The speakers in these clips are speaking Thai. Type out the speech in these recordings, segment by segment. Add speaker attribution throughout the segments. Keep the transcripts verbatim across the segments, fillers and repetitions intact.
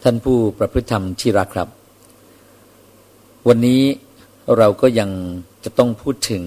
Speaker 1: ท่านผู้ประพฤติธรรมที่รักครับวันนี้เราก็ยังจะต้องพูดถึง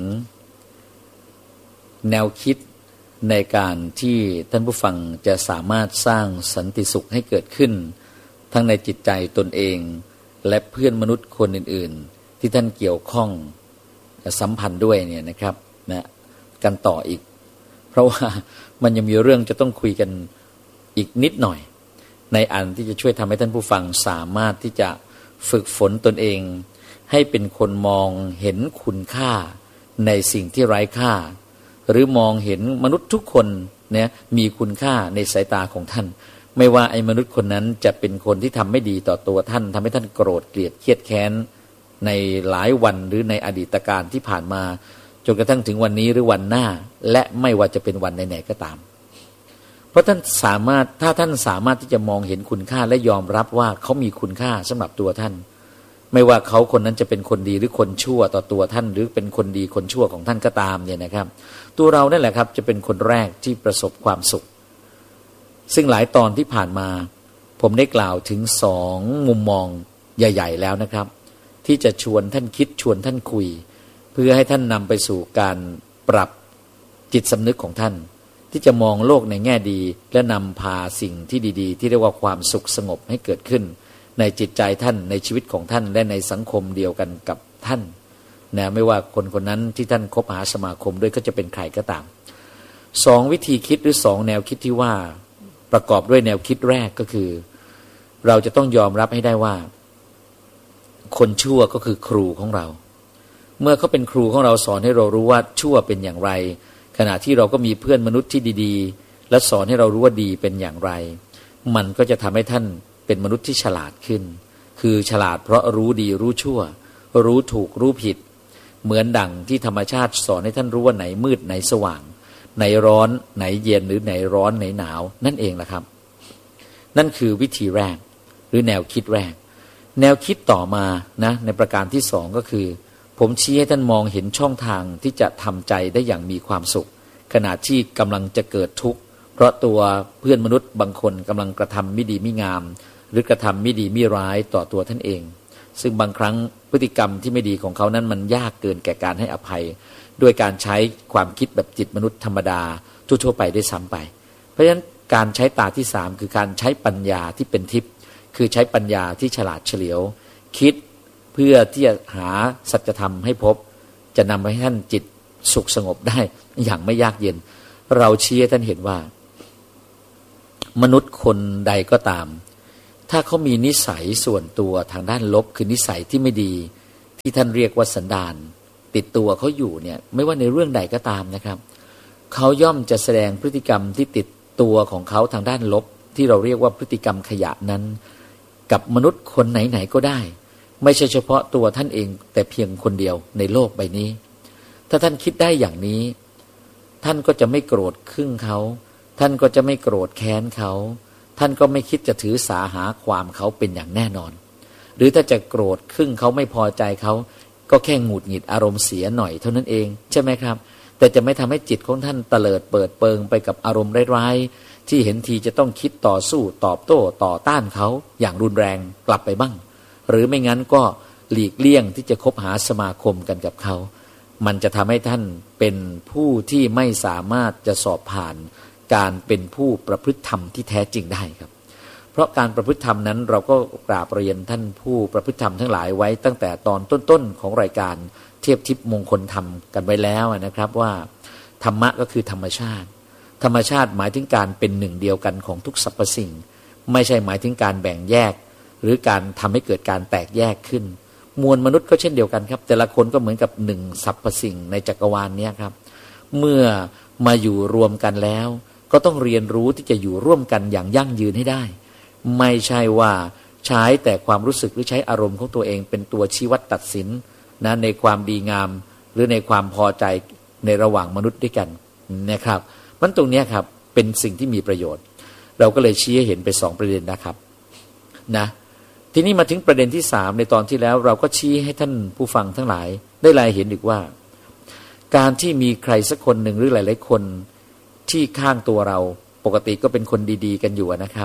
Speaker 1: แนวคิดในการที่ท่านผู้ฟังจะสามารถสร้างสันติสุขให้เกิดขึ้นทั้งในจิตใจตนเองและเพื่อนมนุษย์คนอื่นๆที่ท่านเกี่ยวข้องสัมพันธ์ด้วยเนี่ยนะครับนะกันต่ออีกเพราะว่ามันยังมีเรื่องจะต้องคุยกันอีกนิดหน่อยในอันที่จะช่วยทำให้ท่านผู้ฟังสามารถที่จะฝึกฝนตนเองให้เป็นคนมองเห็นคุณค่าในสิ่งที่ไร้ค่าหรือมองเห็นมนุษย์ทุกคนเนี่ยมีคุณค่าในสายตาของท่านไม่ว่าไอ้มนุษย์คนนั้นจะเป็นคนที่ทำไม่ดีต่อตัวท่านทำให้ท่านโกรธเกลียดเครียดแค้นในหลายวันหรือในอดีตการที่ผ่านมาจนกระทั่งถึงวันนี้หรือวันหน้าและไม่ว่าจะเป็นวันไหนๆก็ตามเพราะท่านสามารถถ้าท่านสามารถที่จะมองเห็นคุณค่าและยอมรับว่าเขามีคุณค่าสำหรับตัวท่านไม่ว่าเขาคนนั้นจะเป็นคนดีหรือคนชั่วต่อตัวท่านหรือเป็นคนดีคนชั่วของท่านก็ตามเนี่ยนะครับตัวเรานั่นแหละครับจะเป็นคนแรกที่ประสบความสุขซึ่งหลายตอนที่ผ่านมาผมได้กล่าวถึงสองมุมมองใหญ่ๆแล้วนะครับที่จะชวนท่านคิดชวนท่านคุยเพื่อให้ท่านนำไปสู่การปรับจิตสำนึกของท่านที่จะมองโลกในแง่ดีและนำพาสิ่งที่ดีๆที่เรียกว่าความสุขสงบให้เกิดขึ้นในจิตใจท่านในชีวิตของท่านและในสังคมเดียวกันกับท่านนะไม่ว่าคนคนนั้นที่ท่านคบหาสมาคมด้วยก็จะเป็นใครก็ตามสองวิธีคิดหรือสองแนวคิดที่ว่าประกอบด้วยแนวคิดแรกก็คือเราจะต้องยอมรับให้ได้ว่าคนชั่วก็คือครูของเราเมื่อเขาเป็นครูของเราสอนให้เรารู้ว่าชั่วเป็นอย่างไรขณะที่เราก็มีเพื่อนมนุษย์ที่ดีๆและสอนให้เรารู้ว่าดีเป็นอย่างไรมันก็จะทำให้ท่านเป็นมนุษย์ที่ฉลาดขึ้นคือฉลาดเพราะรู้ดีรู้ชั่วรู้ถูกรู้ผิดเหมือนดั่งที่ธรรมชาติสอนให้ท่านรู้ว่าไหนมืดไหนสว่างไหนร้อนไหนเย็นหรือไหนร้อนไหนหนาวนั่นเองล่ะครับนั่นคือวิธีแรกหรือแนวคิดแรกแนวคิดต่อมานะในประการที่สองก็คือผมชี้ให้ท่านมองเห็นช่องทางที่จะทำใจได้อย่างมีความสุขขณะที่กำลังจะเกิดทุกข์เพราะตัวเพื่อนมนุษย์บางคนกำลังกระทำไม่ดีไม่งามหรือกระทำไม่ดีไม่ร้ายต่อตัวท่านเองซึ่งบางครั้งพฤติกรรมที่ไม่ดีของเขานั้นมันยากเกินแก่การให้อภัยด้วยการใช้ความคิดแบบจิตมนุษย์ธรรมดาทั่วๆไปได้ซ้ำไปเพราะฉะนั้นการใช้ตาที่สามคือการใช้ปัญญาที่เป็นทิพย์คือใช้ปัญญาที่ฉลาดเฉลียวคิดเพื่อที่จะหาสัจธรรมให้พบจะนำให้ท่านจิตสุขสงบได้อย่างไม่ยากเย็นเราชี้ให้ท่านเห็นว่ามนุษย์คนใดก็ตามถ้าเขามีนิสัยส่วนตัวทางด้านลบคือนิสัยที่ไม่ดีที่ท่านเรียกว่าสันดานติดตัวเขาอยู่เนี่ยไม่ว่าในเรื่องใดก็ตามนะครับเขาย่อมจะแสดงพฤติกรรมที่ติดตัวของเขาทางด้านลบที่เราเรียกว่าพฤติกรรมขยะนั้นกับมนุษย์คนไหนๆก็ได้ไม่ใช่เฉพาะตัวท่านเองแต่เพียงคนเดียวในโลกใบนี้ถ้าท่านคิดได้อย่างนี้ท่านก็จะไม่โกรธครึ่งเขาท่านก็จะไม่โกรธแค้นเขาท่านก็ไม่คิดจะถือสาหาความเขาเป็นอย่างแน่นอนหรือถ้าจะโกรธครึ่งเขาไม่พอใจเขาก็แค่หงุดหงิดอารมณ์เสียหน่อยเท่านั้นเองใช่ไหมครับแต่จะไม่ทำให้จิตของท่านเตลิดเปิดเปิงไปกับอารมณ์ร้ายๆที่เห็นทีจะต้องคิดต่อสู้ตอบโต้ต่อต้านเขาอย่างรุนแรงกลับไปบ้างหรือไม่งั้นก็หลีกเลี่ยงที่จะคบหาสมาคมกันกับเขามันจะทำให้ท่านเป็นผู้ที่ไม่สามารถจะสอบผ่านการเป็นผู้ประพฤติธรรมที่แท้จริงได้ครับเพราะการประพฤติธรรมนั้นเราก็กราบเรียนท่านผู้ประพฤติธรรมทั้งหลายไว้ตั้งแต่ตอนต้นๆของรายการเทียบทิพย์มงคลธรรมกันไว้แล้วนะครับว่าธรรมะก็คือธรรมชาติธรรมชาติหมายถึงการเป็นหนึ่งเดียวกันของทุกสรรพสิ่งไม่ใช่หมายถึงการแบ่งแยกหรือการทำให้เกิดการแตกแยกขึ้นมวลมนุษย์ก็เช่นเดียวกันครับแต่ละคนก็เหมือนกับหนึ่งสรรพสิ่งในจักรวาลนี้ครับเมื่อมาอยู่รวมกันแล้วก็ต้องเรียนรู้ที่จะอยู่ร่วมกันอย่างยั่งยืนให้ได้ไม่ใช่ว่าใช้แต่ความรู้สึกหรือใช้อารมณ์ของตัวเองเป็นตัวชี้วัดตัดสินนะในความดีงามหรือในความพอใจในระหว่างมนุษย์ด้วยกันนะครับมันตรงนี้ครับเป็นสิ่งที่มีประโยชน์เราก็เลยชี้ให้เห็นไปสองประเด็นนะครับนะทีนี้มาถึงประเด็นที่สามในตอนที่แล้วเราก็ชี้ให้ท่านผู้ฟังทั้งหลายได้รายเห็นอีกว่าการที่มีใครสักคนหนึ่งหรือหลายๆคนที่ข้างตัวเราปกติก็เป็นคนดีๆกันอยู่นะครับ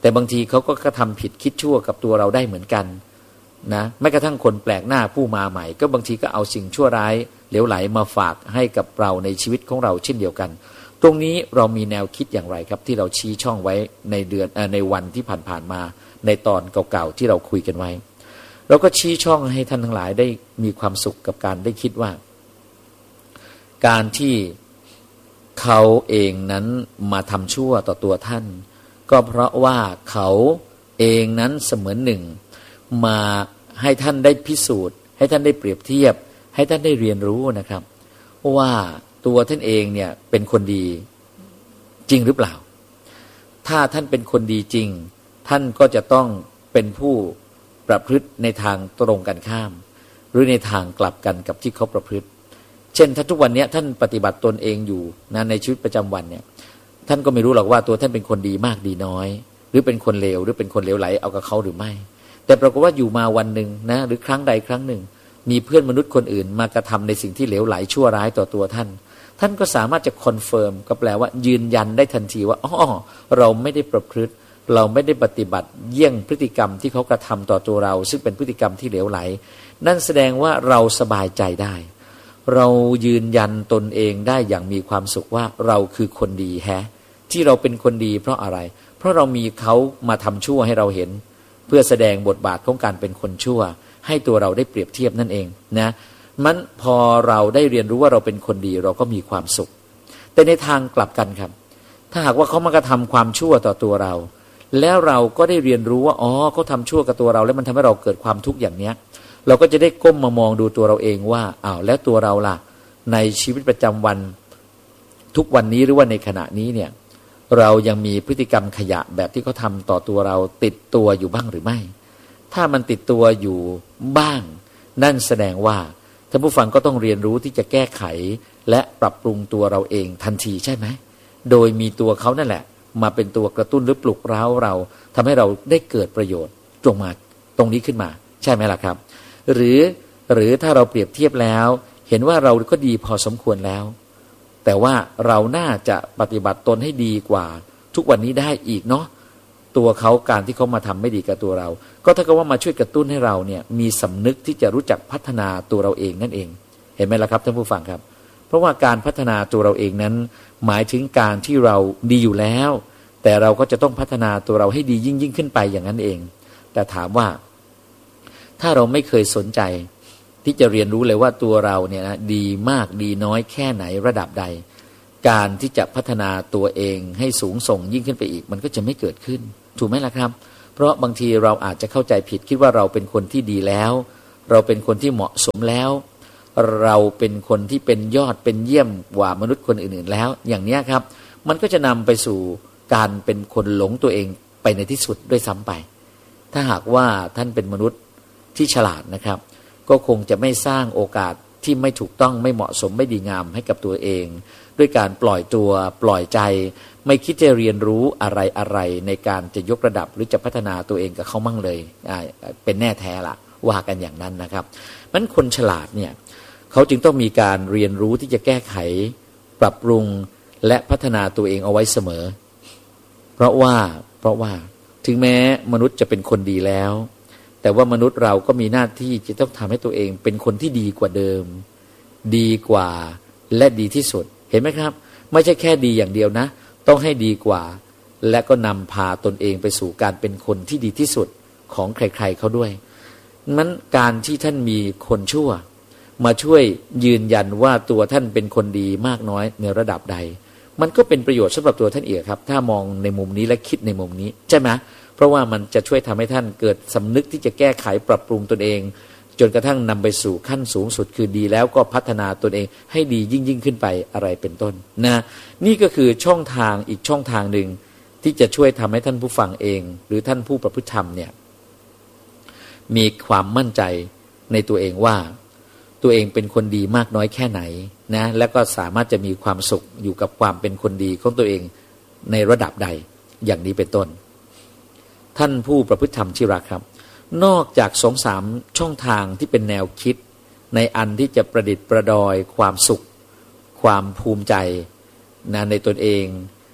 Speaker 1: แต่บางทีเขาก็กระทำผิดคิดชั่วกับตัวเราได้เหมือนกันนะแม้กระทั่งคนแปลกหน้าผู้มาใหม่ก็บางทีก็เอาสิ่งชั่วร้ายเหลวไหลมาฝากให้กับเราในชีวิตของเราเช่นเดียวกันตรงนี้เรามีแนวคิดอย่างไรครับที่เราชี้ช่องไว้ในเดือนในวันที่ผ่านๆมาในตอนเก่าๆที่เราคุยกันไว้เราก็ชี้ช่องให้ท่านทั้งหลายได้มีความสุขกับการได้คิดว่าการที่เขาเองนั้นมาทำชั่วต่อตัวท่านก็เพราะว่าเขาเองนั้นเสมือนหนึ่งมาให้ท่านได้พิสูจน์ให้ท่านได้เปรียบเทียบให้ท่านได้เรียนรู้นะครับว่าตัวท่านเองเนี่ยเป็นคนดีจริงหรือเปล่าถ้าท่านเป็นคนดีจริงท่านก็จะต้องเป็นผู้ประพฤติในทางตรงกันข้ามหรือในทางกลับกันกับที่เขาประพฤติเช่นถ้าทุกวันนี้ท่านปฏิบัติตนเองอยู่นะในชีวิตประจำวันเนี่ยท่านก็ไม่รู้หรอกว่าตัวท่านเป็นคนดีมากดีน้อยหรือเป็นคนเลวหรือเป็นคนเลวไหลเอากับเขาหรือไม่แต่ปรากฏว่าอยู่มาวันหนึ่งนะหรือครั้งใดครั้งหนึ่งมีเพื่อนมนุษย์คนอื่นมากระทำในสิ่งที่เลวไหลชั่วร้ายต่อตัวท่านท่านก็สามารถจะคอนเฟิร์มก็แปลว่ายืนยันได้ทันทีว่าอ๋อเราไม่ได้ประพฤติเราไม่ได้ปฏิบัติเยี่ยงพฤติกรรมที่เขากระทำต่อตัวเราซึ่งเป็นพฤติกรรมที่เลวไหลนั่นแสดงว่าเราสบายใจได้เรายืนยันตนเองได้อย่างมีความสุขว่าเราคือคนดีแฮะที่เราเป็นคนดีเพราะอะไรเพราะเรามีเขามาทำชั่วให้เราเห็นเพื่อแสดงบทบาทของการเป็นคนชั่วให้ตัวเราได้เปรียบเทียบนั่นเองนะมันพอเราได้เรียนรู้ว่าเราเป็นคนดีเราก็มีความสุขแต่ในทางกลับกันครับถ้าหากว่าเขามากระทำความชั่วต่อตัวเราแล้วเราก็ได้เรียนรู้ว่าอ๋อเขาทำชั่วกับตัวเราแล้วมันทำให้เราเกิดความทุกข์อย่างเนี้ยเราก็จะได้ก้มมามองดูตัวเราเองว่าอ้าวแล้วตัวเราล่ะในชีวิตประจำวันทุกวันนี้หรือว่าในขณะนี้เนี่ยเรายังมีพฤติกรรมขยะแบบที่เขาทำต่อตัวเราติดตัวอยู่บ้างหรือไม่ถ้ามันติดตัวอยู่บ้างนั่นแสดงว่าท่านผู้ฟังก็ต้องเรียนรู้ที่จะแก้ไขและปรับปรุงตัวเราเองทันทีใช่ไหมโดยมีตัวเขานั่นแหละมาเป็นตัวกระตุ้นหรือปลุกเร้าเราทำให้เราได้เกิดประโยชน์ตรงมาตรงนี้ขึ้นมาใช่ไหมล่ะครับหรือหรือถ้าเราเปรียบเทียบแล้วเห็นว่าเราก็ดีพอสมควรแล้วแต่ว่าเราน่าจะปฏิบัติตนให้ดีกว่าทุกวันนี้ได้อีกเนาะตัวเขาการที่เขามาทำไม่ดีกับตัวเราก็ถ้ากับว่ามาช่วยกระตุ้นให้เราเนี่ยมีสำนึกที่จะรู้จักพัฒนาตัวเราเองนั่นเองเห็นไหมล่ะครับท่านผู้ฟังครับเพราะว่าการพัฒนาตัวเราเองนั้นหมายถึงการที่เราดีอยู่แล้วแต่เราก็จะต้องพัฒนาตัวเราให้ดียิ่งยิ่งขึ้นไปอย่างนั้นเองแต่ถามว่าถ้าเราไม่เคยสนใจที่จะเรียนรู้เลยว่าตัวเราเนี่ยนะดีมากดีน้อยแค่ไหนระดับใดการที่จะพัฒนาตัวเองให้สูงส่งยิ่งขึ้นไปอีกมันก็จะไม่เกิดขึ้นถูกไหมล่ะครับเพราะบางทีเราอาจจะเข้าใจผิดคิดว่าเราเป็นคนที่ดีแล้วเราเป็นคนที่เหมาะสมแล้วเราเป็นคนที่เป็นยอดเป็นเยี่ยมกว่ามนุษย์คนอื่นๆแล้วอย่างนี้ครับมันก็จะนำไปสู่การเป็นคนหลงตัวเองไปในที่สุดด้วยซ้ำไปถ้าหากว่าท่านเป็นมนุษย์ที่ฉลาดนะครับก็คงจะไม่สร้างโอกาสที่ไม่ถูกต้องไม่เหมาะสมไม่ดีงามให้กับตัวเองด้วยการปล่อยตัวปล่อยใจไม่คิดจะเรียนรู้อะไรอะไรในการจะยกระดับหรือจะพัฒนาตัวเองกับเขามั่งเลยเป็นแน่แท้ละว่ากันอย่างนั้นนะครับนั้นคนฉลาดเนี่ยเขาจึงต้องมีการเรียนรู้ที่จะแก้ไขปรับปรุงและพัฒนาตัวเองเอาไว้เสมอเพราะว่าเพราะว่าถึงแม้มนุษย์จะเป็นคนดีแล้วแต่ว่ามนุษย์เราก็มีหน้าที่จะต้องทำให้ตัวเองเป็นคนที่ดีกว่าเดิมดีกว่าและดีที่สุดเห็นไหมครับไม่ใช่แค่ดีอย่างเดียวนะต้องให้ดีกว่าและก็นำพาตนเองไปสู่การเป็นคนที่ดีที่สุดของใครๆเขาด้วยนั้นการที่ท่านมีคนชั่วมาช่วยยืนยันว่าตัวท่านเป็นคนดีมากน้อยในระดับใดมันก็เป็นประโยชน์สำหรับตัวท่านเองครับถ้ามองในมุมนี้และคิดในมุมนี้ใช่ไหมเพราะว่ามันจะช่วยทำให้ท่านเกิดสำนึกที่จะแก้ไขปรับปรุงตนเองจนกระทั่งนำไปสู่ขั้นสูงสุดคือดีแล้วก็พัฒนาตนเองให้ดียิ่งยิ่งขึ้นไปอะไรเป็นต้นนะนี่ก็คือช่องทางอีกช่องทางหนึ่งที่จะช่วยทำให้ท่านผู้ฟังเองหรือท่านผู้ประพฤติธรรมเนี่ยมีความมั่นใจในตัวเองว่าตัวเองเป็นคนดีมากน้อยแค่ไหนนะแล้วก็สามารถจะมีความสุขอยู่กับความเป็นคนดีของตัวเองในระดับใดอย่างนี้เป็นต้นท่านผู้ประพฤติธรรมที่รักครับนอกจากสองสามช่องทางที่เป็นแนวคิดในอันที่จะประดิษฐ์ประดอยความสุขความภูมิใจนะในตนเอง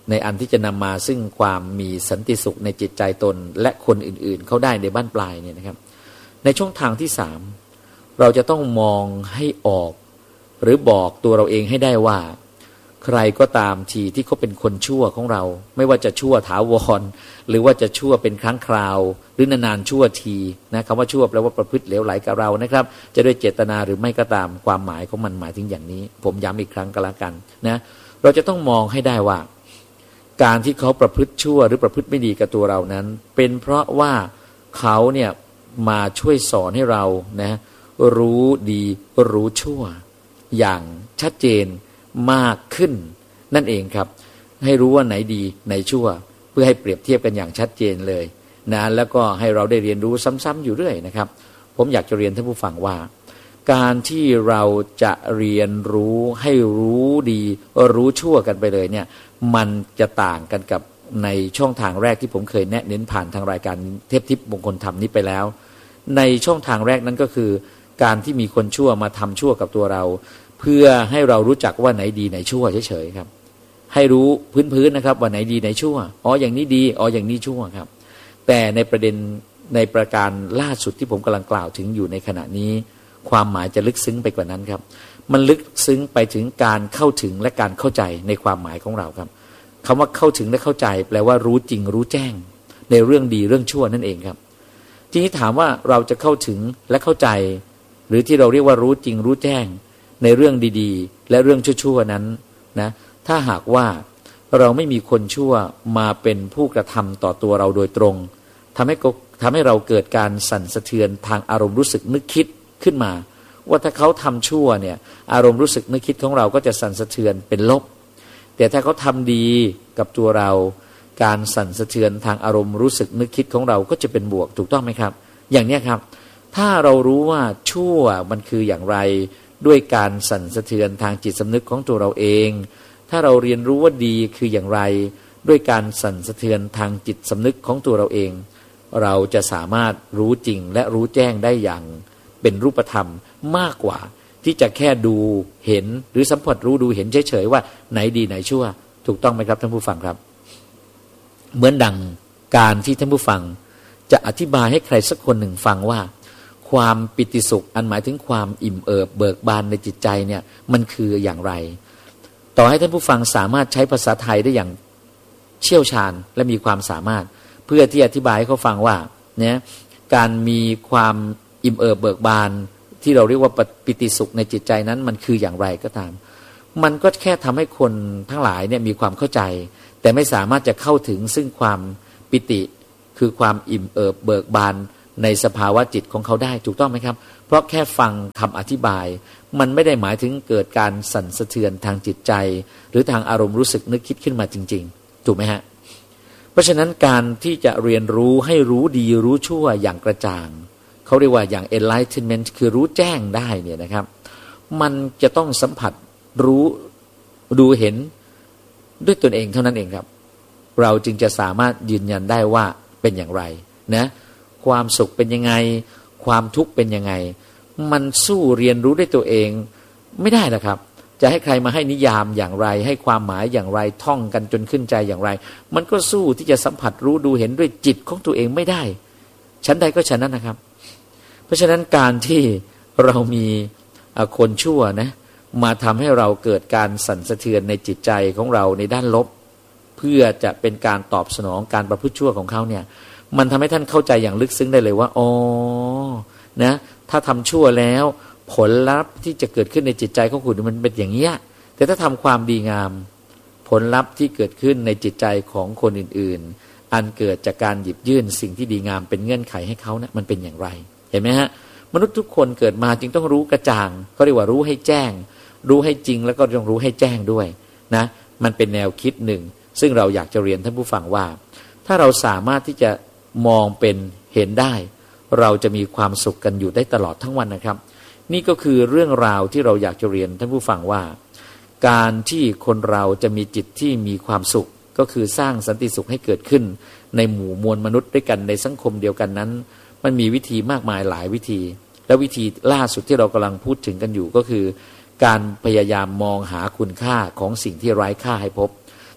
Speaker 1: ในอันที่จะนำมาซึ่งความมีสันติสุขในจิตใจตนและคนอื่นๆเข้าได้ในบ้านปลายเนี่ยนะครับในช่องทางที่สามเราจะต้องมองให้ออกหรือบอกตัวเราเองให้ได้ว่าใครก็ตามทีที่เขาเป็นคนชั่วของเราไม่ว่าจะชั่วถาวรหรือว่าจะชั่วเป็นครั้งคราวหรือนานๆชั่วทีนะคำว่าชั่วแปลว่าประพฤติเลวไหลกับเรานะครับจะด้วยเจตนาหรือไม่ก็ตามความหมายของมันหมายถึงอย่างนี้ผมย้ำอีกครั้งก็แล้วกันนะเราจะต้องมองให้ได้ว่าการที่เขาประพฤติชั่วหรือประพฤติไม่ดีกับตัวเรานั้นเป็นเพราะว่าเขาเนี่ยมาช่วยสอนให้เรานะรู้ดีรู้ชั่วอย่างชัดเจนมากขึ้นนั่นเองครับให้รู้ว่าไหนดีไหนชั่วเพื่อให้เปรียบเทียบกันอย่างชัดเจนเลยนะแล้วก็ให้เราได้เรียนรู้ซ้ำๆอยู่เรื่อยนะครับผมอยากจะเรียนท่านผู้ฟังว่าการที่เราจะเรียนรู้ให้รู้ดีรู้ชั่วกันไปเลยเนี่ยมันจะต่างกันกับในช่องทางแรกที่ผมเคยแนะเน้นผ่านทางรายการเทพทิพย์มงคลธรรมนี้ไปแล้วในช่องทางแรกนั้นก็คือการที่มีคนชั่วมาทำชั่วกับตัวเราเพื่อให้เรารู้จักว่าไหนดีไหนชั่วเฉยๆครับให้รู้พื้นๆนะครับว่าไหนดีไหนชั่วอ๋ออย่างนี้ดีอ๋ออย่างนี้ชั่วครับแต่ในประเด็นในประการล่าสุดที่ผมกำลังกล่าวถึงอยู่ในขณะนี้ความหมายจะลึกซึ้งไปกว่านั้นครับมันลึกซึ้งไปถึงการเข้าถึงและการเข้าใจในความหมายของเราครับคำว่าเข้าถึงและเข้าใจแปลว่ารู้จริงรู้แจ้งในเรื่องดีเรื่องชั่วนั่นเองครับทีนี้ถามว่าเราจะเข้าถึงและเข้าใจหรือที่เราเรียกว่ารู้จริงรู้แจ้งในเรื่องดีๆและเรื่องชั่วๆนั้นนะถ้าหากว่าเราไม่มีคนชั่วมาเป็นผู้กระทำต่อตัวเราโดยตรงทำให้ทำให้เราเกิดการสั่นสะเทือนทางอารมณ์รู้สึกนึกคิดขึ้นมาว่าถ้าเขาทำชั่วเนี่ยอารมณ์รู้สึกนึกคิดของเราก็จะสั่นสะเทือนเป็นลบแต่ถ้าเขาทำดีกับตัวเราการสั่นสะเทือนทางอารมณ์รู้สึกนึกคิดของเราก็จะเป็นบวกถูกต้องไหมครับอย่างนี้ครับถ้าเรารู้ว่าชั่วมันคืออย่างไรด้วยการสั่นสะเทือนทางจิตสำนึกของตัวเราเองถ้าเราเรียนรู้ว่าดีคืออย่างไรด้วยการสั่นสะเทือนทางจิตสำนึกของตัวเราเองเราจะสามารถรู้จริงและรู้แจ้งได้อย่างเป็นรูปธรรมมากกว่าที่จะแค่ดูเห็นหรือสัมผัสรู้ดูเห็นเฉยๆว่าไหนดีไหนชั่วถูกต้องไหมครับท่านผู้ฟังครับเหมือนดังการที่ท่านผู้ฟังจะอธิบายให้ใครสักคนหนึ่งฟังว่าความปิติสุขอันหมายถึงความอิ่มเอิบเบิกบานในจิตใจเนี่ยมันคืออย่างไรต่อให้ท่านผู้ฟังสามารถใช้ภาษาไทยได้อย่างเชี่ยวชาญและมีความสามารถเพื่อที่อธิบายให้เขาฟังว่าเนี่ยการมีความอิ่มเอิบเบิกบานที่เราเรียกว่าปิติสุขในจิตใจนั้นมันคืออย่างไรก็ตามมันก็แค่ทำให้คนทั้งหลายเนี่ยมีความเข้าใจแต่ไม่สามารถจะเข้าถึงซึ่งความปิติคือความอิ่มเอิบเบิกบานในสภาวะจิตของเขาได้ถูกต้องไหมครับเพราะแค่ฟังคำอธิบายมันไม่ได้หมายถึงเกิดการสั่นสะเทือนทางจิตใจหรือทางอารมณ์รู้สึกนึกคิดขึ้นมาจริงๆถูกไหมฮะเพราะฉะนั้นการที่จะเรียนรู้ให้รู้ดีรู้ชั่วอย่างกระจ่างเขาเรียกว่าอย่าง enlightenment คือรู้แจ้งได้เนี่ยนะครับมันจะต้องสัมผัสรู้ดูเห็นด้วยตนเองเท่านั้นเองครับเราจึงจะสามารถยืนยันได้ว่าเป็นอย่างไรนะความสุขเป็นยังไงความทุกข์เป็นยังไงมันสู้เรียนรู้ด้วยตัวเองไม่ได้หรอกครับจะให้ใครมาให้นิยามอย่างไรให้ความหมายอย่างไรท่องกันจนขึ้นใจอย่างไรมันก็สู้ที่จะสัมผัสรู้ดูเห็นด้วยจิตของตัวเองไม่ได้ชั้นใดก็ชั้นนั้นนะครับเพราะฉะนั้นการที่เรามีคนชั่วนะมาทำให้เราเกิดการสั่นสะเทือนในจิตใจของเราในด้านลบเพื่อจะเป็นการตอบสนองการประพฤติชั่วของเขาเนี่ยมันทำให้ท่านเข้าใจอย่างลึกซึ้งได้เลยว่าอ๋อนะถ้าทำชั่วแล้วผลลัพธ์ที่จะเกิดขึ้นในจิตใจของคุณมันเป็นอย่างนี้แต่ถ้าทำความดีงามผลลัพธ์ที่เกิดขึ้นในจิตใจของคนอื่นๆอันเกิดจากการหยิบยื่นสิ่งที่ดีงามเป็นเงื่อนไขให้เขานะมันเป็นอย่างไรเห็นไหมฮะมนุษย์ทุกคนเกิดมาจึงต้องรู้กระจ่างเขาเรียกว่ารู้ให้แจ้งรู้ให้จริงแล้วก็ต้องรู้ให้แจ้งด้วยนะมันเป็นแนวคิดหนึ่งซึ่งเราอยากจะเรียนท่านผู้ฟังว่าถ้าเราสามารถที่จะมองเป็นเห็นได้เราจะมีความสุขกันอยู่ได้ตลอดทั้งวันนะครับนี่ก็คือเรื่องราวที่เราอยากจะเรียนท่านผู้ฟังว่าการที่คนเราจะมีจิตที่มีความสุขก็คือสร้างสันติสุขให้เกิดขึ้นในหมู่มวลมนุษย์ด้วยกันในสังคมเดียวกันนั้นมันมีวิธีมากมายหลายวิธีและวิธีล่าสุดที่เรากำลังพูดถึงกันอยู่ก็คือการพยายามมองหาคุณค่าของสิ่งที่ไร้ค่าให้พบ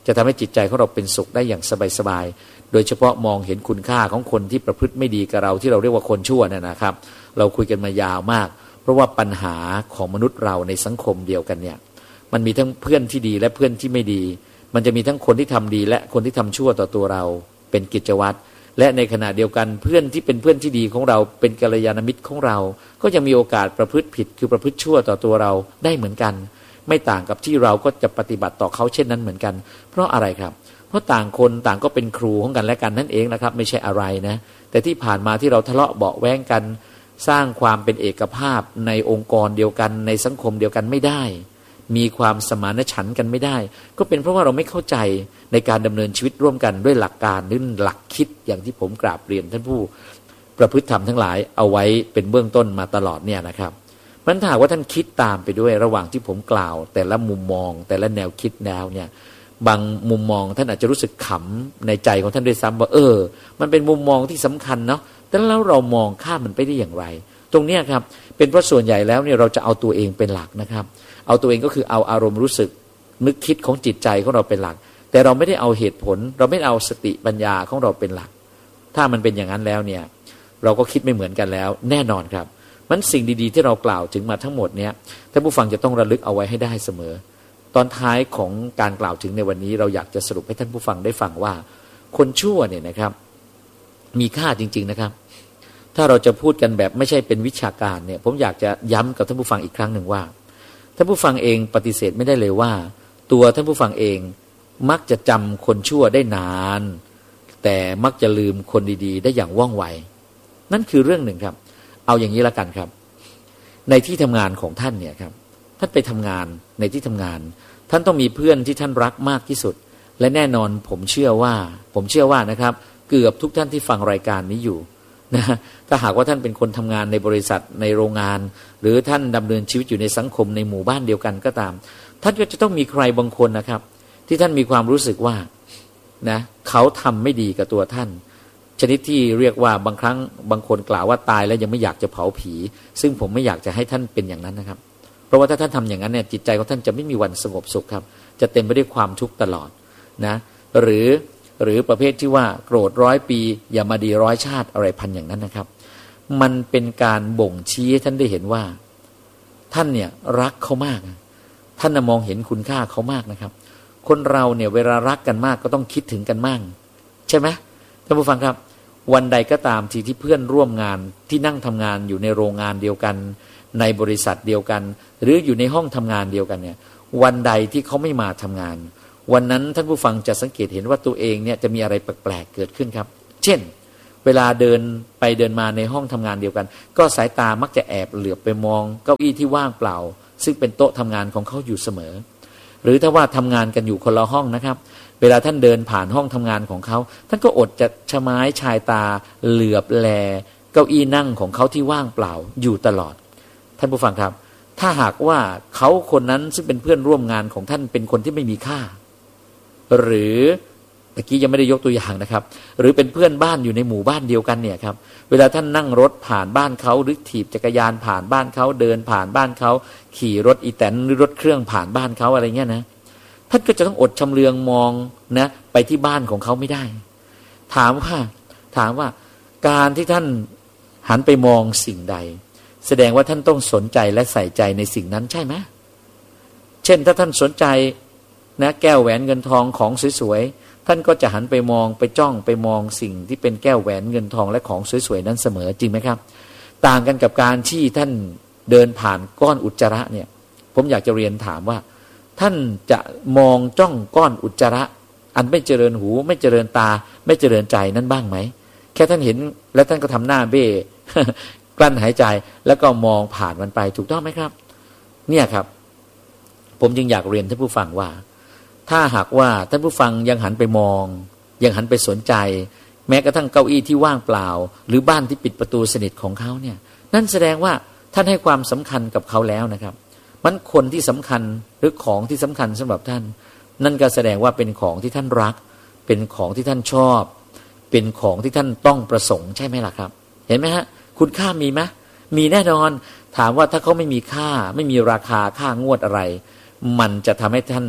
Speaker 1: จะทำให้จิตใจของเราเป็นสุขได้อย่างสบายๆโดยเฉพาะมองเห็นคุณค่าของคนที่ประพฤติไม่ดีกับเราที่เราเรียกว่าคนชั่วเนี่ยนะครับเราคุยกันมายาวมากเพราะว่าปัญหาของมนุษย์เราในสังคมเดียวกันเนี่ยมันมีทั้งเพื่อนที่ดีและเพื่อนที่ไม่ดีมันจะมีทั้งคนที่ทำดีและคนที่ทำชั่วต่อตัวเราเป็นกิจวัตรและในขณะเดียวกันเพื่อนที่เป็นเพื่อนที่ดีของเราเป็นกัลยาณมิตรของเราก็จะมีโอกาสประพฤติผิดคือประพฤติชั่วต่อตัวเราได้เหมือนกันไม่ต่างกับที่เราก็จะปฏิบัติต่อเขาเช่นนั้นเหมือนกันเพราะอะไรครับเพราะต่างคนต่างก็เป็นครูของกันและกันนั่นเองนะครับไม่ใช่อะไรนะแต่ที่ผ่านมาที่เราทะเลาะเบาะแว้งกันสร้างความเป็นเอกภาพในองค์กรเดียวกันในสังคมเดียวกันไม่ได้มีความสมานฉันท์กันไม่ได้ก็เป็นเพราะว่าเราไม่เข้าใจในการดำเนินชีวิตร่วมกันด้วยหลักการหรือหลักคิดอย่างที่ผมกราบเรียนท่านผู้ประพฤติธรรมทั้งหลายเอาไว้เป็นเบื้องต้นมาตลอดเนี่ยนะครับมันถ้าหากว่าท่านคิดตามไปด้วยระหว่างที่ผมกล่าวแต่ละมุมมองแต่ละแนวคิดแนวเนี่ยบางมุมมองท่านอาจจะรู้สึกขำในใจของท่านด้วยซ้ำว่าเออมันเป็นมุมมองที่สำคัญเนาะแต่แล้วเรามองข้ามมันไปได้อย่างไรตรงเนี้ยครับเป็นเพราะส่วนใหญ่แล้วเนี่ยเราจะเอาตัวเองเป็นหลักนะครับเอาตัวเองก็คือเอาอารมณ์รู้สึกนึกคิดของจิตใจของเราเป็นหลักแต่เราไม่ได้เอาเหตุผลเราไม่เอาสติปัญญาของเราเป็นหลักถ้ามันเป็นอย่างนั้นแล้วเนี่ยเราก็คิดไม่เหมือนกันแล้วแน่นอนครับมันสิ่งดีๆที่เรากล่าวถึงมาทั้งหมดเนี้ยท่านผู้ฟังจะต้องระลึกเอาไว้ให้ได้เสมอตอนท้ายของการกล่าวถึงในวันนี้เราอยากจะสรุปให้ท่านผู้ฟังได้ฟังว่าคนชั่วเนี่ยนะครับมีค่าจริงๆนะครับถ้าเราจะพูดกันแบบไม่ใช่เป็นวิชาการเนี่ยผมอยากจะย้ำกับท่านผู้ฟังอีกครั้งหนึ่งว่าท่านผู้ฟังเองปฏิเสธไม่ได้เลยว่าตัวท่านผู้ฟังเองมักจะจำคนชั่วได้นานแต่มักจะลืมคนดีๆได้อย่างว่องไวนั่นคือเรื่องหนึ่งครับเอาอย่างนี้ละกันครับในที่ทำงานของท่านเนี่ยครับท่านไปทำงานในที่ทำงานท่านต้องมีเพื่อนที่ท่านรักมากที่สุดและแน่นอนผมเชื่อว่าผมเชื่อว่านะครับเกือบทุกท่านที่ฟังรายการนี้อยู่นะถ้าหากว่าท่านเป็นคนทำงานในบริษัทในโรงงานหรือท่านดำเนินชีวิตอยู่ในสังคมในหมู่บ้านเดียวกันก็ตามท่านก็จะต้องมีใครบางคนนะครับที่ท่านมีความรู้สึกว่านะเขาทำไม่ดีกับตัวท่านชนิดที่เรียกว่าบางครั้งบางคนกล่าวว่าตายแล้วยังไม่อยากจะเผาผีซึ่งผมไม่อยากจะให้ท่านเป็นอย่างนั้นนะครับเพราะว่าถ้าท่านทำอย่างนั้นเนี่ยจิตใจของท่านจะไม่มีวันสงบสุขครับจะเต็มไปด้วยความทุกข์ตลอดนะหรือหรือประเภทที่ว่าโกรธร้อยปีอย่ามาดีร้อยชาติอะไรพันอย่างนั้นนะครับมันเป็นการบ่งชี้ให้ท่านได้เห็นว่าท่านเนี่ยรักเขามากท่านมองเห็นคุณค่าเขามากนะครับคนเราเนี่ยเวลารักกันมากก็ต้องคิดถึงกันมากใช่ไหมท่านผู้ฟังครับวันใดก็ตามทีที่เพื่อนร่วมงานที่นั่งทำงานอยู่ในโรงงานเดียวกันในบริษัทเดียวกันหรืออยู่ในห้องทำงานเดียวกันเนี่ยวันใดที่เขาไม่มาทำงานวันนั้นท่านผู้ฟังจะสังเกตเห็นว่าตัวเองเนี่ยจะมีอะไรแปลกๆเกิดขึ้นครับเช่นเวลาเดินไปเดินมาในห้องทำงานเดียวกันก็สายตามักจะแอบเหลือบไปมองเก้าอี้ที่ว่างเปล่าซึ่งเป็นโต๊ะทำงานของเขาอยู่เสมอหรือถ้าว่าทำงานกันอยู่คนละห้องนะครับเวลาท่านเดินผ่านห้องทำงานของเขาท่านก็อดจะชะม้ายชายตาเหลือบแลเก้าอี้นั่งของเขาที่ว่างเปล่าอยู่ตลอดท่านผู้ฟังครับถ้าหากว่าเขาคนนั้นซึ่งเป็นเพื่อนร่วมงานของท่านเป็นคนที่ไม่มีค่าหรือตะกี้ยังไม่ได้ยกตัวอย่างนะครับหรือเป็นเพื่อนบ้านอยู่ในหมู่บ้านเดียวกันเนี่ยครับเวลาท่านนั่งรถผ่านบ้านเขาหรือถีบจักรยานผ่านบ้านเขาเดินผ่านบ้านเขาขี่รถอีแตนหรือรถเครื่องผ่านบ้านเขาอะไรเงี้ยนะท่านก็จะต้องอดชำเลืองมองนะไปที่บ้านของเขาไม่ได้ถามว่าถามว่าการที่ท่านหันไปมองสิ่งใดแสดงว่าท่านต้องสนใจและใส่ใจในสิ่งนั้นใช่ไหมเช่นถ้าท่านสนใจนะแก้วแหวนเงินทองของสวยๆท่านก็จะหันไปมองไปจ้องไปมองสิ่งที่เป็นแก้วแหวนเงินทองและของสวยๆนั้นเสมอจริงไหมครับต่างกันกับการที่ท่านเดินผ่านก้อนอุจจาระเนี่ยผมอยากจะเรียนถามว่าท่านจะมองจ้องก้อนอุจจาระอันไม่เจริญหูไม่เจริญตาไม่เจริญใจนั้นบ้างไหมแค่ท่านเห็นแล้วท่านก็ทำหน้าเบ้ กลั้นหายใจแล้วก็มองผ่านมันไปถูกต้องไหมครับเนี่ยครับผมจึงอยากเรียนท่านผู้ฟังว่าถ้าหากว่าท่านผู้ฟังยังหันไปมองยังหันไปสนใจแม้กระทั่งเก้าอี้ที่ว่างเปล่าหรือบ้านที่ปิดประตูสนิทของเขาเนี่ยนั่นแสดงว่าท่านให้ความสำคัญกับเขาแล้วนะครับมันคนที่สำคัญหรือของที่สำคัญสำหรับท่านนั่นก็แสดงว่าเป็นของที่ท่านรักเป็นของที่ท่านชอบเป็นของที่ท่านต้องประสงค์ใช่ไหมล่ะครับเห็นไหมฮะคุณค่ามีไหมมีแน่นอนถามว่าถ้าเขาไม่มีค่าไม่มีราคาค่างวดอะไรมันจะทำให้ท่าน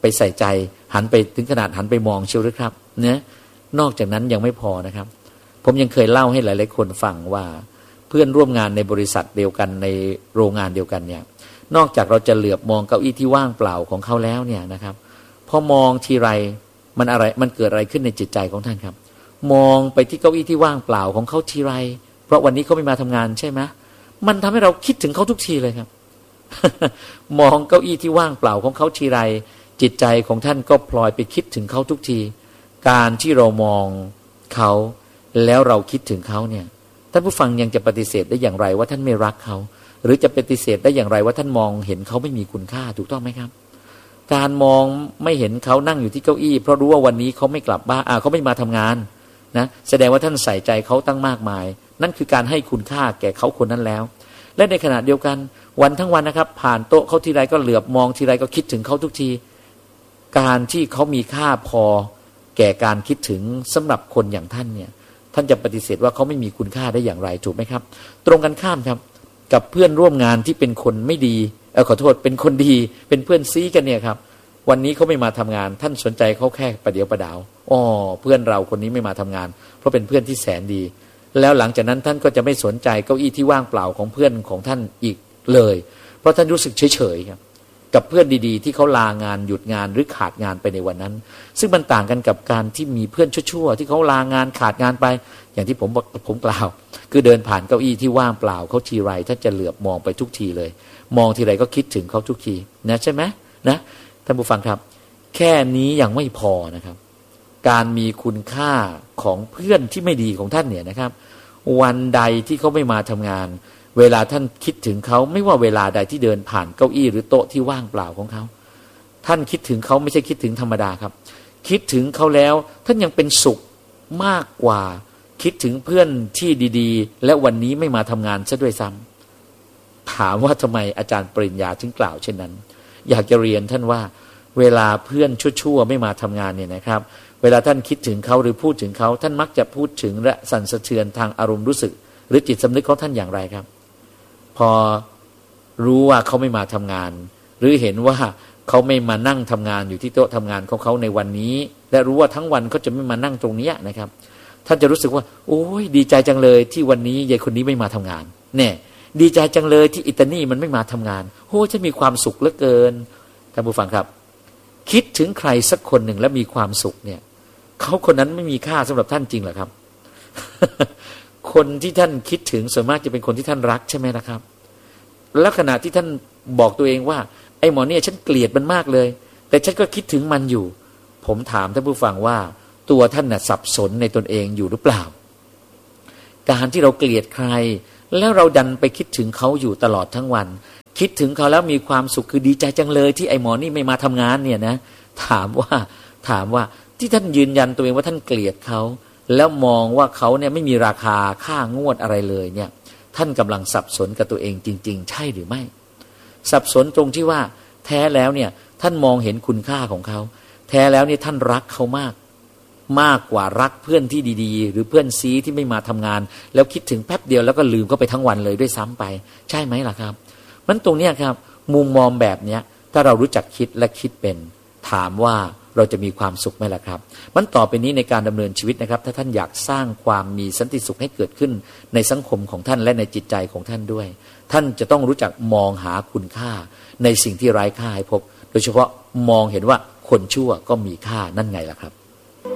Speaker 1: ไปใส่ใจหันไปถึงขนาดหันไปมองเชียวหรือครับนะนอกจากนั้นยังไม่พอนะครับผมยังเคยเล่าให้หลายๆคนฟังว่าเพื่อนร่วมงานในบริษัทเดียวกันในโรงงานเดียวกันเนี่ยนอกจากเราจะเหลือบมองเก้าอี้ที่ว่างเปล่าของเขาแล้วเนี่ยนะครับพอมองทีไรมันอะไรมันเกิดอะไรขึ้นในจิตใจของท่านครับมองไปที่เก้าอี้ที่ว่างเปล่าของเขาทีไรเพราะวันนี้เขาไม่มาทำงานใช่ไหมมันทำให้เราคิดถึงเขาทุกทีเลยครับ มองเก้าอี้ที่ว่างเปล่าของเขาทีไรจิตใจของท่านก็พลอยไปคิดถึงเขาทุกทีการที่เรามองเขาแล้วเราคิดถึงเขาเนี่ยท่านผู้ฟังยังจะปฏิเสธได้อย่างไรว่าท่านไม่รักเขาหรือจะปฏิเสธได้อย่างไรว่าท่านมองเห็นเขาไม่มีคุณค่าถูกต้องไหมครับการมองไม่เห็นเขานั่งอยู่ที่เก้าอี้เพราะรู้ว่าวันนี้เขาไม่กลับบ้านอ่าเขาไม่มาทำงานนะแสดงว่าท่านใส่ใจเขาตั้งมากมายนั่นคือการให้คุณค่าแก่เขาคนนั้นแล้วและในขณะเดียวกันวันทั้งวันนะครับผ่านโต๊ะเขาทีไรก็เหลือบมองทีไรก็คิดถึงเขาทุกทีการที่เขามีค่าพอแก่การคิดถึงสำหรับคนอย่างท่านเนี่ยท่านจะปฏิเสธว่าเขาไม่มีคุณค่าได้อย่างไรถูกไหมครับตรงกันข้ามครับกับเพื่อนร่วมงานที่เป็นคนไม่ดีเออขอโทษเป็นคนดีเป็นเพื่อนซีกันเนี่ยครับวันนี้เขาไม่มาทำงานท่านสนใจเขาแค่ประเดี๋ยวประดาวอ๋อเพื่อนเราคนนี้ไม่มาทำงานเพราะเป็นเพื่อนที่แสนดีแล้วหลังจากนั้นท่านก็จะไม่สนใจเก้าอี้ที่ว่างเปล่าของเพื่อนของท่านอีกเลยเพราะท่านรู้สึกเฉยๆครับกับเพื่อนดีๆที่เขาลางานหยุดงานหรือขาดงานไปในวันนั้นซึ่งมันต่างกันกับการที่มีเพื่อนชั่วๆที่เขาลางานขาดงานไปอย่างที่ผมบอกผมกล่าวคือเดินผ่านเก้าอี้ที่ว่างเปล่าเขาทีไรท่านจะเหลือบมองไปทุกทีเลยมองทีไรก็คิดถึงเขาทุกทีนะใช่ไหมนะท่านผู้ฟังครับแค่นี้ยังไม่พอนะครับการมีคุณค่าของเพื่อนที่ไม่ดีของท่านเนี่ยนะครับวันใดที่เขาไม่มาทำงานเวลาท่านคิดถึงเขาไม่ว่าเวลาใดที่เดินผ่านเก้าอี้หรือโต๊ะที่ว่างเปล่าของเขาท่านคิดถึงเขาไม่ใช่คิดถึงธรรมดาครับคิดถึงเขาแล้วท่านยังเป็นสุขมากกว่าคิดถึงเพื่อนที่ดีๆและวันนี้ไม่มาทำงานซะด้วยซ้ำถามว่าทำไมอาจารย์ปริญญาถึงกล่าวเช่นนั้นอยากจะเรียนท่านว่าเวลาเพื่อนชั่วๆไม่มาทำงานเนี่ยนะครับเวลาท่านคิดถึงเขาหรือพูดถึงเขาท่านมักจะพูดถึงและสั่นสะเทือนทางอารมณ์รู้สึกหรือจิตสำนึกของท่านอย่างไรครับพอรู้ว่าเขาไม่มาทำงานหรือเห็นว่าเขาไม่มานั่งทำงานอยู่ที่โต๊ะทำงานของเขาในวันนี้และรู้ว่าทั้งวันเขาจะไม่มานั่งตรงนี้นะครับท่านจะรู้สึกว่าโอ้ยดีใจจังเลยที่วันนี้ยายคนนี้ไม่มาทำงานแน่ดีใจจังเลยที่อิตานี่มันไม่มาทำงานโอ้ฉันมีความสุขเหลือเกินท่านผู้ฟังครับคิดถึงใครสักคนหนึ่งแล้วมีความสุขเนี่ยเขาคนนั้นไม่มีค่าสำหรับท่านจริงเหรอครับ คนที่ท่านคิดถึงส่วนมากจะเป็นคนที่ท่านรักใช่ไหมนะครับแล้วขณะที่ท่านบอกตัวเองว่าไอ้หมอเนี่ยฉันเกลียดมันมากเลยแต่ฉันก็คิดถึงมันอยู่ผมถามท่านผู้ฟังว่าตัวท่านน่ะสับสนในตนเองอยู่หรือเปล่าการที่เราเกลียดใครแล้วเราดันไปคิดถึงเขาอยู่ตลอดทั้งวันคิดถึงเขาแล้วมีความสุขคือดีใจจังเลยที่ไอ้หมอนี่ไม่มาทำงานเนี่ยนะถามว่าถามว่าที่ท่านยืนยันตัวเองว่าท่านเกลียดเขาแล้วมองว่าเขาเนี่ยไม่มีราคาค่างวดอะไรเลยเนี่ยท่านกำลังสับสนกับตัวเองจริงๆใช่หรือไม่สับสนตรงที่ว่าแท้แล้วเนี่ยท่านมองเห็นคุณค่าของเขาแท้แล้วเนี่ยท่านรักเขามากมากกว่ารักเพื่อนที่ดีๆหรือเพื่อนซีที่ไม่มาทำงานแล้วคิดถึงแป๊บเดียวแล้วก็ลืมเขาไปทั้งวันเลยด้วยซ้ำไปใช่ไหมล่ะครับมันตรงนี้ครับมุมมองแบบเนี้ยถ้าเรารู้จักคิดและคิดเป็นถามว่าเราจะมีความสุขไหมล่ะครับมันต่อไปนี้ในการดำเนินชีวิตนะครับถ้าท่านอยากสร้างความมีสันติสุขให้เกิดขึ้นในสังคมของท่านและในจิตใจของท่านด้วยท่านจะต้องรู้จักมองหาคุณค่าในสิ่งที่ไร้ค่าให้พบโดยเฉพาะมองเห็นว่าคนชั่วก็มีค่านั่นไงล่ะครับ